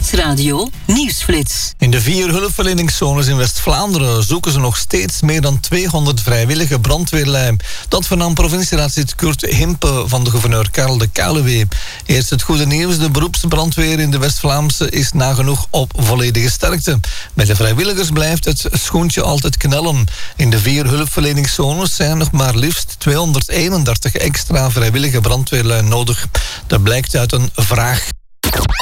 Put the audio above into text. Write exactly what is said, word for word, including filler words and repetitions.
Nieuwsradio Nieuwsflits. In de vier hulpverleningszones in West-Vlaanderen zoeken ze nog steeds meer dan tweehonderd vrijwillige brandweerlui. Dat vernam provincieraadslid Kurt Himpe van de gouverneur Karel de Kuilenwee. Eerst het goede nieuws, de beroepsbrandweer in de West-Vlaamse is nagenoeg op volledige sterkte. Bij de vrijwilligers blijft het schoentje altijd knellen. In de vier hulpverleningszones zijn nog maar liefst tweehonderdeenendertig extra vrijwillige brandweerlui nodig. Dat blijkt uit een vraag.